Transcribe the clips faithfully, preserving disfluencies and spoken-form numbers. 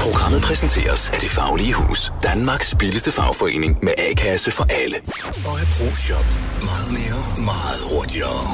Programmet præsenteres af Det Faglige Hus. Danmarks billigste fagforening med A-kasse for alle. Og et ProShop. Meget mere, meget hurtigere.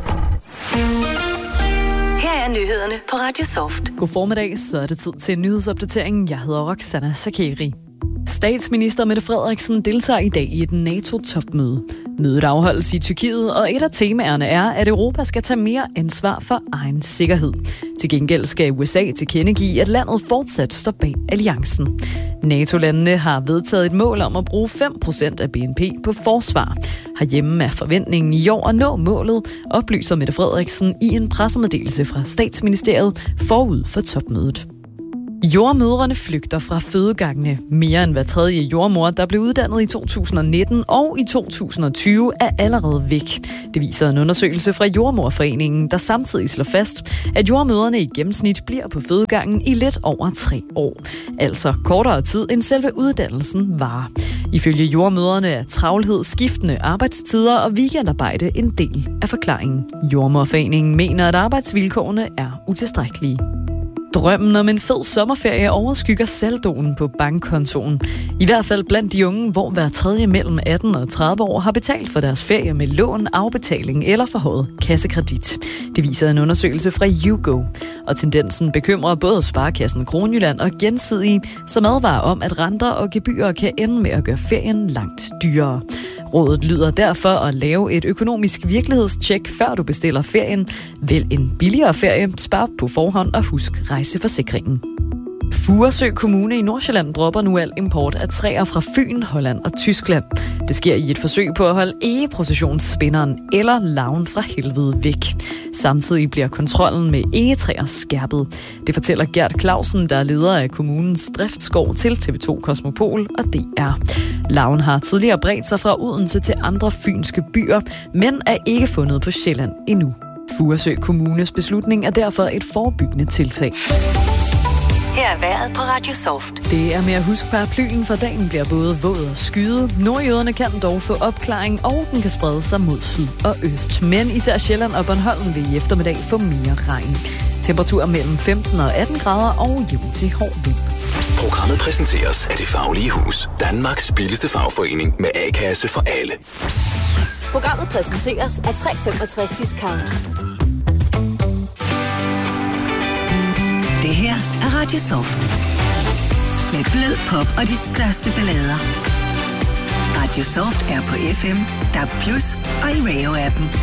Her er nyhederne på Radio Soft. God formiddag, så er det tid til nyhedsopdateringen. Jeg hedder Roxana Sakeri. Statsminister Mette Frederiksen deltager i dag i et NATO-topmøde. Mødet afholdes i Tyrkiet, og et af temaerne er, at Europa skal tage mere ansvar for egen sikkerhed. Til gengæld skal U S A tilkendegive, at landet fortsat står bag alliancen. NATO-landene har vedtaget et mål om at bruge fem procent af B N P på forsvar. Herhjemme er forventningen i år at nå målet, oplyser Mette Frederiksen i en pressemeddelelse fra Statsministeriet forud for topmødet. Jordemødrene flygter fra fødegangene. Mere end hver tredje jordemor, der blev uddannet i to tusind nitten og i to tusind tyve, er allerede væk. Det viser en undersøgelse fra Jordemorforeningen, der samtidig slår fast, at jordemødrene i gennemsnit bliver på fødegangen i lidt over tre år. Altså kortere tid end selve uddannelsen varer. Ifølge jordemødrene er travlhed, skiftende arbejdstider og weekendarbejde en del af forklaringen. Jordemorforeningen mener, at arbejdsvilkårene er utilstrækkelige. Drømmen om en fed sommerferie overskygger saldoen på bankkontoen. I hvert fald blandt de unge, hvor hver tredje mellem atten og tredive år har betalt for deres ferie med lån, afbetaling eller forhøjet kassekredit. Det viser en undersøgelse fra YouGo. Og tendensen bekymrer både Sparekassen Kronjylland og Gensidige, som advarer om, at renter og gebyrer kan ende med at gøre ferien langt dyrere. Rådet lyder derfor at lave et økonomisk virkelighedstjek, før du bestiller ferien. Vælg en billigere ferie, spar på forhånd og husk rejseforsikringen. Furesø Kommune i Nordsjælland dropper nu al import af træer fra Fyn, Holland og Tyskland. Det sker i et forsøg på at holde egeprocessionsspinderen eller larven fra helvede væk. Samtidig bliver kontrollen med egetræer skærpet. Det fortæller Gert Clausen, der er leder af kommunens driftsskov til T V to Kosmopol og D R. Larven har tidligere bredt sig fra Odense til andre fynske byer, men er ikke fundet på Sjælland endnu. Furesø Kommunes beslutning er derfor et forebyggende tiltag. Her er vejret på Radio Soft. Det er med at huske paraplyen, for dagen bliver både våd og skyet. Nordjyderne kan dog få opklaring, og den kan sprede sig mod syd og øst. Men især Sjælland og Bornholm vil i eftermiddag få mere regn. Temperaturer mellem femten og atten grader og jævn til hård vind. Programmet præsenteres af Det Faglige Hus. Danmarks billigste fagforening med A-kasse for alle. Programmet præsenteres af tre komma femogtres Discount. Det her er Radio Soft. Med blød pop og de største ballader. Radio Soft er på F M, D A B plus og i Radio-appen.